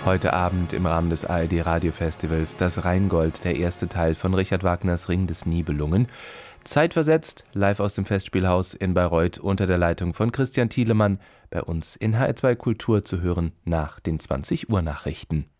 Heute Abend im Rahmen des ARD-Radiofestivals das Rheingold, der erste Teil von Richard Wagners Ring des Nibelungen. Zeitversetzt, live aus dem Festspielhaus in Bayreuth unter der Leitung von Christian Thielemann, bei uns in HR2 Kultur zu hören nach den 20 Uhr Nachrichten.